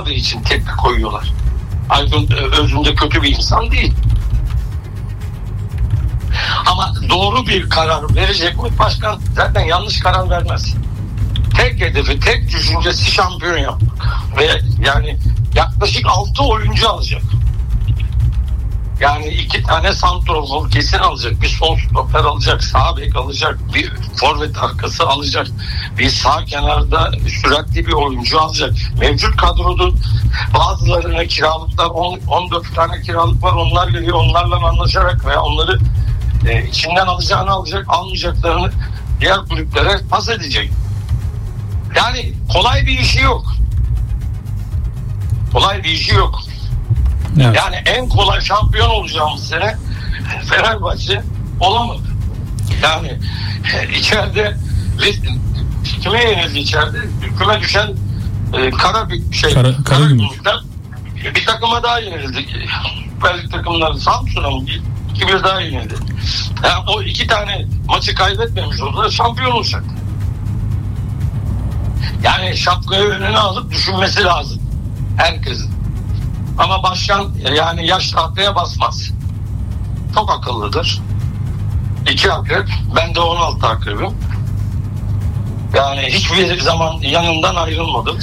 olmadığı için tepki koyuyorlar. Aykut özünde kötü bir insan değil. Ama doğru bir karar verecek mi? Başkan zaten yanlış karar vermez. Tek hedefi, tek düşüncesi şampiyon yapmak. Ve yani yaklaşık 6 oyuncu alacak. Yani 2 tane santrofor kesin alacak. Bir sol stoper alacak, sağ bek alacak, bir forvet arkası alacak. Bir sağ kenarda süratli bir oyuncu alacak. Mevcut kadroda bazılarına kiralıklar, 14 tane kiralık var. Onlar geliyor, onlarla anlaşarak veya onları içinden alacağını alacak, almayacaklarını diğer kulüplere pas edecek. Yani kolay bir işi yok. Kolay bir işi yok. Evet. Yani en kolay şampiyon olacağımız sene Fenerbahçe olamadı. Yani içeride kime yenildi içeride? Küme düşen Karagümrük'ten bir takıma daha yenildi. Süper Lig takımları Samsun'a mı? 2-1 daha yenildi. Yani o 2 tane maçı kaybetmemiş olsa şampiyon olacak. Yani şapkayı önüne alıp düşünmesi lazım herkesin. Ama başkan yani yaş tahtaya basmaz. Çok akıllıdır. 2 akrep. Ben de 16 akrebim. Yani hiçbir zaman yanından ayrılmadım.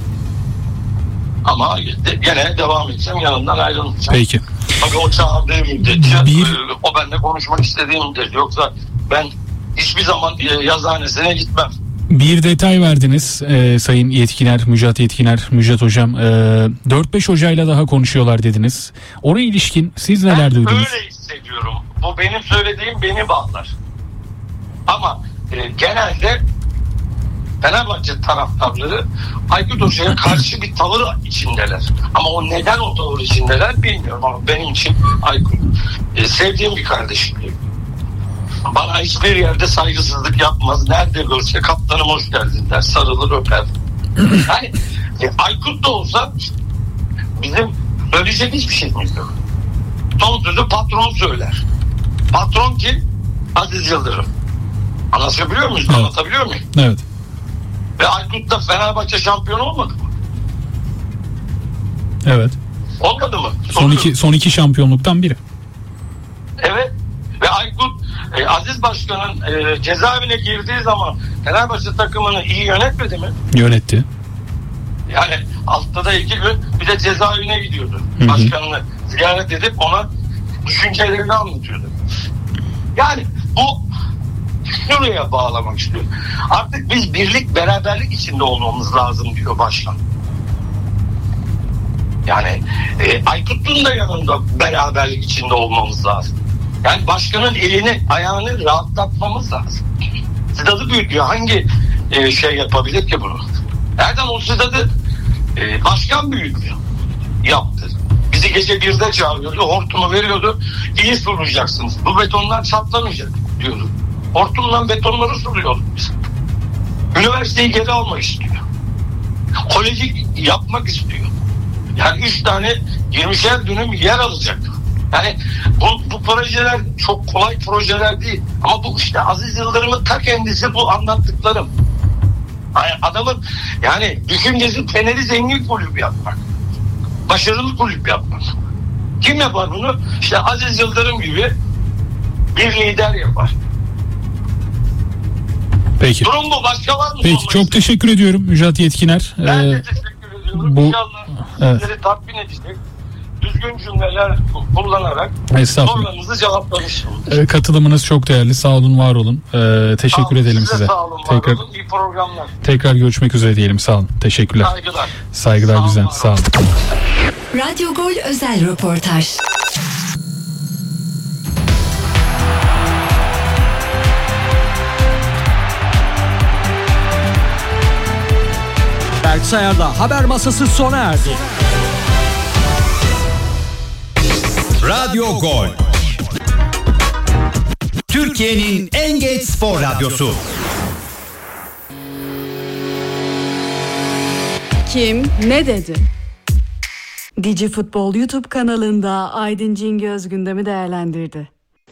Ama gene devam edeceğim. Yanından ayrılmayacağım. Peki. Tabii o çağırdığı müddetçe o benimle konuşmak istediği müddetçe. Yoksa ben hiçbir zaman yazıhanesine gitmem. Bir detay verdiniz Sayın Yetkiner, Müjdat Yetkiner, Müjdat Hocam. 4-5 hocayla daha konuşuyorlar dediniz. Oraya ilişkin siz neler duydunuz? Öyle hissediyorum. Bu benim söylediğim beni bağlar. Ama genelde Fenerbahçe taraftarları Aykut Hoca'ya karşı bir tavır içindeler. Ama o neden o tavır içindeler bilmiyorum. Ama benim için Aykut sevdiğim bir kardeşim. Bana hiçbir yerde saygısızlık yapmaz. Nerede görse kaptanım hoş geldin der. Sarılır öper. Yani Aykut da olsa bizim söyleyecek hiçbir şeyimiz yok. Son sözü patron söyler. Patron kim? Aziz Yıldırım. Anlatabiliyor muyuz? Evet. Anlatabiliyor muyum? Evet. Ve Aykut da Fenerbahçe şampiyon olmadı mı? Evet. Olmadı mı? Son iki şampiyonluktan biri. Evet. Ve Aykut Aziz Başkan'ın cezaevine girdiği zaman Fenerbahçe takımını iyi yönetmedi mi? Yönetti. Yani haftada 2 gün bir de cezaevine gidiyordu. Hı-hı. Başkanını ziyaret edip ona düşüncelerini anlatıyordu. Yani bu şuraya bağlamak istiyorum. Artık biz birlik, beraberlik içinde olmamız lazım diyor başkan. Yani Aykut'un da yanında beraberlik içinde olmamız lazım. Yani başkanın elini, ayağını rahatlatmamız lazım. Stadı büyütüyor. Hangi şey yapabilir ki bunu? Nereden o stadı başkan büyütüyor. Yaptı. Bizi gece 1'de çağırıyordu. Hortumu veriyordu. İyi sulayacaksınız. Bu betonlar çatlamayacak diyordu. Hortumdan betonları suluyorduk biz. Üniversiteyi geri almak istiyor. Koleji yapmak istiyor. Yani 3 tane 20'şer dönüm yer alacak. Yani bu projeler çok kolay projeler değil. Ama bu işte Aziz Yıldırım'ın ta kendisi bu anlattıklarım. Yani adamın yani düşüncesi Fener'i zengin kulüp yapmak. Başarılı kulüp yapmak. Kim yapar bunu? İşte Aziz Yıldırım gibi bir lider yapar. Peki. Durum bu. Başka var mı? Peki çok teşekkür ediyorum Müjdat Yetkiner. Ben de teşekkür ediyorum. İnşallah sizleri tatmin edecek düzgün cümleler kullanarak sorularınızı cevaplamışım. Katılımınız çok değerli. Sağ olun, var olun. Teşekkür edelim size. Sağ olun, var olun. İyi programlar. Tekrar görüşmek üzere diyelim. Sağ olun. Teşekkürler. Saygılar. Saygılar bizden. Sağ olun. Radyo Gol özel röportaj. Berk Sayar'la haber masası sona erdi. Radyo Gol. Türkiye'nin en geç spor radyosu. Kim ne dedi? Digi Futbol YouTube kanalında Aydın Cingöz gündemi değerlendirdi.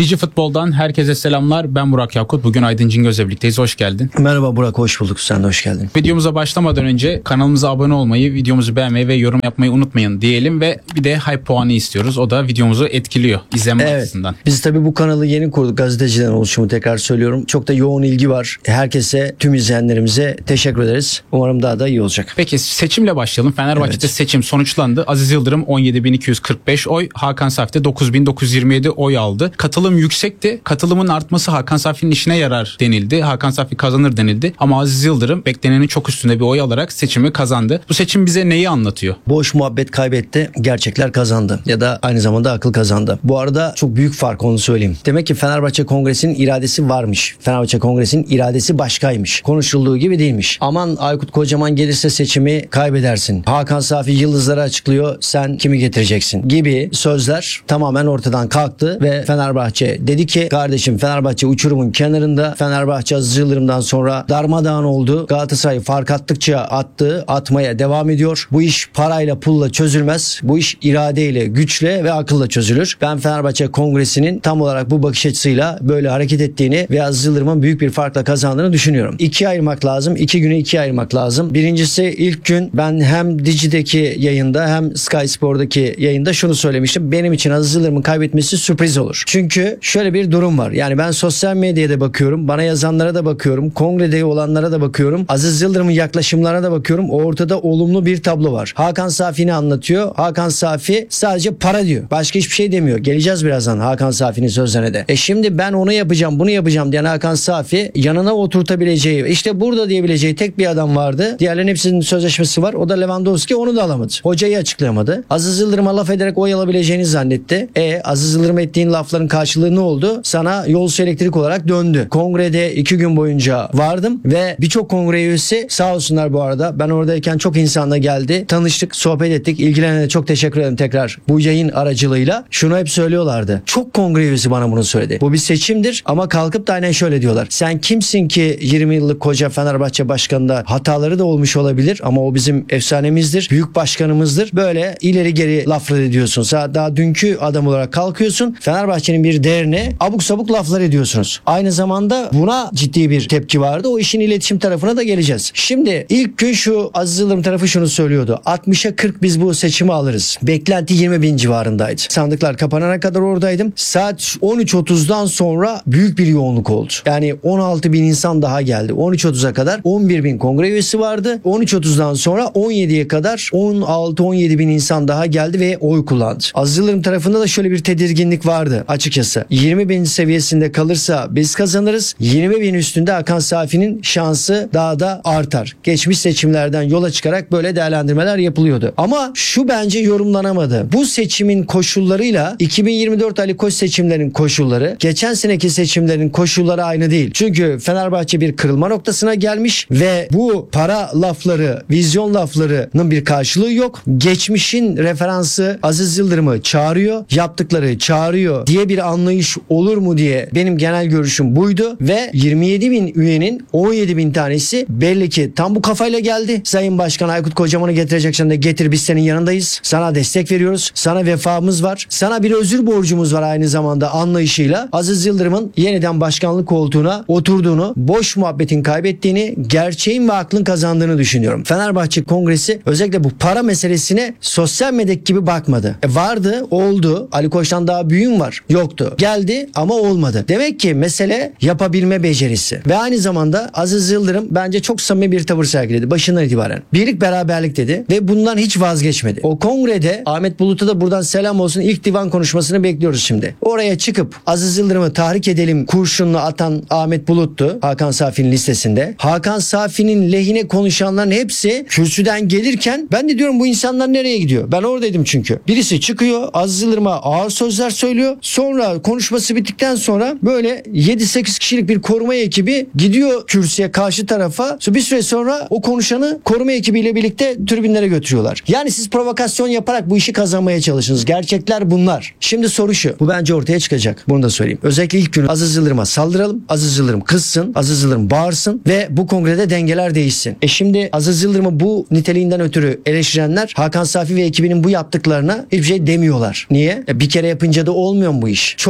Digi Futbol'dan herkese selamlar. Ben Burak Yakut. Bugün Aydın Cingöz'le birlikteyiz. Hoş geldin. Merhaba Burak, hoş bulduk. Sen de hoş geldin. Videomuza başlamadan önce kanalımıza abone olmayı, videomuzu beğenmeyi ve yorum yapmayı unutmayın diyelim ve bir de hype puanı istiyoruz. O da videomuzu etkiliyor izlenme açısından. Biz tabii bu kanalı yeni kurduk. Gazeteciden oluşumu tekrar söylüyorum. Çok da yoğun ilgi var. Herkese, tüm izleyenlerimize teşekkür ederiz. Umarım daha da iyi olacak. Peki seçimle başlayalım. Fenerbahçe'de seçim sonuçlandı. Aziz Yıldırım 17.245 oy, Hakan Safi de 9.927 oy aldı. Katılım yüksekti. Katılımın artması Hakan Safi'nin işine yarar denildi. Hakan Safi kazanır denildi. Ama Aziz Yıldırım beklenenin çok üstünde bir oy alarak seçimi kazandı. Bu seçim bize neyi anlatıyor? Boş muhabbet kaybetti. Gerçekler kazandı. Ya da aynı zamanda akıl kazandı. Bu arada çok büyük fark, onu söyleyeyim. Demek ki Fenerbahçe Kongresi'nin iradesi varmış. Fenerbahçe Kongresi'nin iradesi başkaymış. Konuşulduğu gibi değilmiş. Aman Aykut Kocaman gelirse seçimi kaybedersin. Hakan Safi yıldızları açıklıyor. Sen kimi getireceksin? Gibi sözler tamamen ortadan kalktı ve Fenerbahçe dedi ki kardeşim, Fenerbahçe uçurumun kenarında. Fenerbahçe Aziz Yıldırım'dan sonra darmadağın oldu. Galatasaray fark attıkça atmaya devam ediyor. Bu iş parayla pulla çözülmez. Bu iş iradeyle, güçle ve akılla çözülür. Ben Fenerbahçe Kongresi'nin tam olarak bu bakış açısıyla böyle hareket ettiğini ve Aziz Yıldırım'ın büyük bir farkla kazandığını düşünüyorum. İkiye ayırmak lazım. 2 günü ikiye ayırmak lazım. Birincisi, ilk gün ben hem Digi'deki yayında hem Sky Spor'daki yayında şunu söylemiştim. Benim için Aziz Yıldırım'ın kaybetmesi sürpriz olur. Çünkü şöyle bir durum var. Yani ben sosyal medyada bakıyorum. Bana yazanlara da bakıyorum. Kongrede olanlara da bakıyorum. Aziz Yıldırım'ın yaklaşımlarına da bakıyorum. Ortada olumlu bir tablo var. Hakan Safi'ni anlatıyor. Hakan Safi sadece para diyor. Başka hiçbir şey demiyor. Geleceğiz birazdan Hakan Safi'nin sözlerine de. Şimdi ben onu yapacağım, bunu yapacağım diyen Hakan Safi yanına oturtabileceği, işte burada diyebileceği tek bir adam vardı. Diğerlerinin hepsinin sözleşmesi var. O da Lewandowski, onu da alamadı. Hocayı açıklayamadı. Aziz Yıldırım'a laf ederek oy alabileceğini zannetti. Aziz Yıldırım ettiğin lafların karşılığı ne oldu? Sana yolcu elektrik olarak döndü. Kongrede 2 gün boyunca vardım ve birçok kongre üyesi, sağ olsunlar bu arada, ben oradayken çok insanla geldi. Tanıştık, sohbet ettik. İlgilenene çok teşekkür ederim tekrar bu yayın aracılığıyla. Şunu hep söylüyorlardı. Çok kongre üyesi bana bunu söyledi. Bu bir seçimdir ama kalkıp da aynen şöyle diyorlar. Sen kimsin ki 20 yıllık koca Fenerbahçe başkanında hataları da olmuş olabilir ama o bizim efsanemizdir. Büyük başkanımızdır. Böyle ileri geri laflar ediyorsun. Daha dünkü adam olarak kalkıyorsun. Fenerbahçe'nin bir değerine abuk sabuk laflar ediyorsunuz. Aynı zamanda buna ciddi bir tepki vardı. O işin iletişim tarafına da geleceğiz. Şimdi ilk gün şu Aziz Yıldırım tarafı şunu söylüyordu. 60'a 40 biz bu seçimi alırız. Beklenti 20.000 civarındaydı. Sandıklar kapanana kadar oradaydım. Saat 13.30'dan sonra büyük bir yoğunluk oldu. Yani 16.000 insan daha geldi. 13.30'a kadar 11.000 kongre üyesi vardı. 13.30'dan sonra 17'ye kadar 16-17 bin insan daha geldi ve oy kullandı. Aziz Yıldırım tarafında da şöyle bir tedirginlik vardı açıkçası. 20.000 seviyesinde kalırsa biz kazanırız. 20.000 üstünde Hakan Safi'nin şansı daha da artar. Geçmiş seçimlerden yola çıkarak böyle değerlendirmeler yapılıyordu. Ama şu bence yorumlanamadı. Bu seçimin koşullarıyla 2024 Ali Koç seçimlerinin koşulları, geçen seneki seçimlerin koşulları aynı değil. Çünkü Fenerbahçe bir kırılma noktasına gelmiş ve bu para lafları, vizyon laflarının bir karşılığı yok. Geçmişin referansı Aziz Yıldırım'ı çağırıyor, yaptıkları çağırıyor diye bir anlayış olur mu diye benim genel görüşüm buydu ve 27 bin üyenin 17 bin tanesi belli ki tam bu kafayla geldi. Sayın Başkan Aykut Kocaman'ı getireceksen de getir, biz senin yanındayız. Sana destek veriyoruz. Sana vefamız var. Sana bir özür borcumuz var aynı zamanda anlayışıyla. Aziz Yıldırım'ın yeniden başkanlık koltuğuna oturduğunu, boş muhabbetin kaybettiğini, gerçeğin ve aklın kazandığını düşünüyorum. Fenerbahçe Kongresi özellikle bu para meselesine sosyal medyadaki gibi bakmadı. Vardı, oldu. Ali Koç'tan daha büyüğüm var. Yoktu. Geldi ama olmadı. Demek ki mesele yapabilme becerisi. Ve aynı zamanda Aziz Yıldırım bence çok samimi bir tavır sergiledi başından itibaren. Birlik beraberlik dedi ve bundan hiç vazgeçmedi. O kongrede Ahmet Bulut'a da buradan selam olsun, ilk divan konuşmasını bekliyoruz şimdi. Oraya çıkıp Aziz Yıldırım'ı tahrik edelim kurşununu atan Ahmet Bulut'tu Hakan Safi'nin listesinde. Hakan Safi'nin lehine konuşanların hepsi kürsüden gelirken ben de diyorum bu insanlar nereye gidiyor? Ben oradaydım çünkü. Birisi çıkıyor Aziz Yıldırım'a ağır sözler söylüyor. Sonra konuşması bittikten sonra böyle 7-8 kişilik bir koruma ekibi gidiyor kürsüye karşı tarafa. Bir süre sonra o konuşanı koruma ekibiyle birlikte tribünlere götürüyorlar. Yani siz provokasyon yaparak bu işi kazanmaya çalışırsınız. Gerçekler bunlar. Şimdi soru şu. Bu bence ortaya çıkacak. Bunu da söyleyeyim. Özellikle ilk gün Aziz Yıldırım'a saldıralım. Aziz Yıldırım kızsın. Aziz Yıldırım bağırsın ve bu kongrede dengeler değişsin. Şimdi Aziz Yıldırım'ı bu niteliğinden ötürü eleştirenler Hakan Safi ve ekibinin bu yaptıklarına hiçbir şey demiyorlar. Niye? Bir kere yapınca da olmuyor mu bu iş?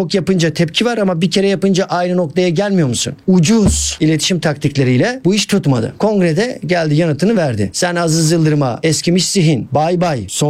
çok yapınca tepki var ama bir kere yapınca aynı noktaya gelmiyor musun? Ucuz iletişim taktikleriyle bu iş tutmadı. Kongrede geldi, yanıtını verdi. Sen Aziz Yıldırım'a eskimiş zihin, bay bay, son